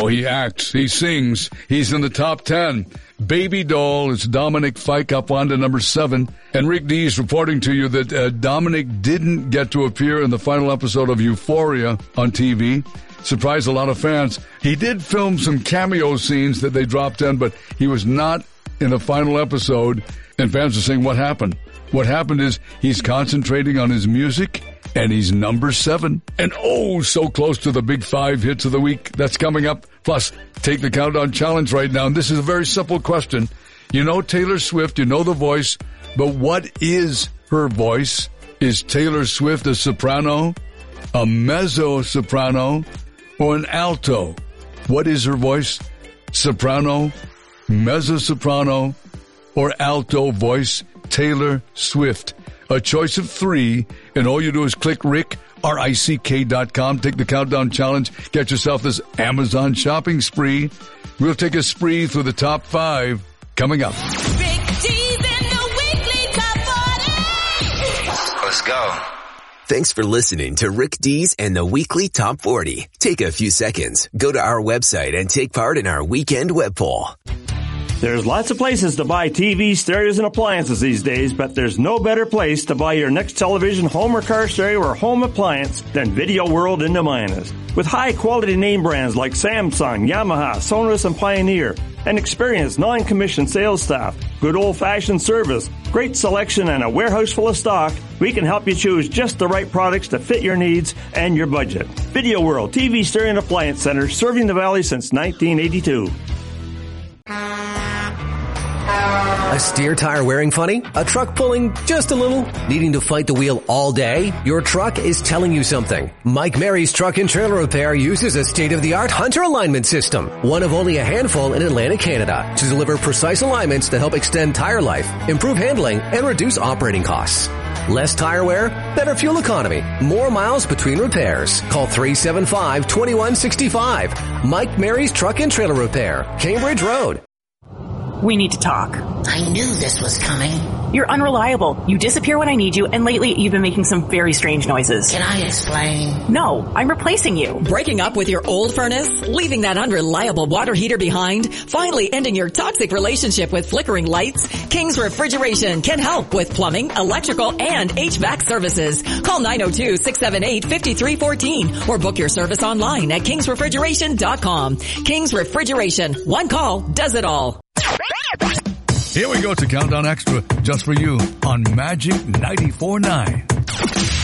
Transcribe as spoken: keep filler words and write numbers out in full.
No, he acts, he sings, he's in the top ten. Baby Doll is Dominic Fike up on to number seven. And Rick D is reporting to you that uh, Dominic didn't get to appear in the final episode of Euphoria on T V. Surprised a lot of fans. He did film some cameo scenes that they dropped in, but he was not in the final episode. And fans are saying, what happened? What happened is he's concentrating on his music, and he's number seven. And oh, so close to the big five hits of the week. That's coming up. Plus, take the Countdown Challenge right now. And this is a very simple question. You know Taylor Swift, you know the voice, but what is her voice? Is Taylor Swift a soprano, a mezzo-soprano, or an alto? What is her voice? Soprano, mezzo-soprano, or alto voice? Taylor Swift. A choice of three, and all you do is click Rick, R I C K dot com, take the Countdown Challenge, get yourself this Amazon shopping spree. We'll take a spree through the top five coming up. Rick D's in the weekly top forty. Let's go. Thanks for listening to Rick D's and the Weekly Top forty. Take a few seconds, go to our website, and take part in our weekend web poll. There's lots of places to buy T V, stereos, and appliances these days, but there's no better place to buy your next television, home or car stereo, or home appliance than Video World in Nemayanas. With high-quality name brands like Samsung, Yamaha, Sonos, and Pioneer, an experienced non-commissioned sales staff, good old-fashioned service, great selection, and a warehouse full of stock, we can help you choose just the right products to fit your needs and your budget. Video World T V, stereo, and appliance center, serving the Valley since nineteen eighty-two. A steer tire wearing funny? A truck pulling just a little? Needing to fight the wheel all day? Your truck is telling you something. Mike Mary's Truck and Trailer Repair uses a state-of-the-art Hunter alignment system, one of only a handful in Atlantic Canada, to deliver precise alignments that help extend tire life, improve handling, and reduce operating costs. Less tire wear, better fuel economy, more miles between repairs. Call three seven five, two one six five. Mike Mary's Truck and Trailer Repair, Cambridge Road. We need to talk. I knew this was coming. You're unreliable. You disappear when I need you, and lately you've been making some very strange noises. Can I explain? No, I'm replacing you. Breaking up with your old furnace? Leaving that unreliable water heater behind? Finally ending your toxic relationship with flickering lights? King's Refrigeration can help with plumbing, electrical, and H V A C services. Call nine oh two, six seven eight, five three one four or book your service online at kings refrigeration dot com. King's Refrigeration. One call does it all. Here we go to Countdown Extra, just for you, on Magic ninety-four point nine.